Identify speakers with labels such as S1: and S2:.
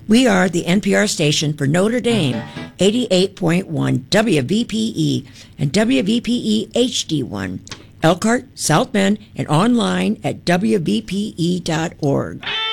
S1: We are the NPR station for Notre Dame, 88.1 WVPE and WVPE HD1, Elkhart, South Bend, and online at WVPE.org.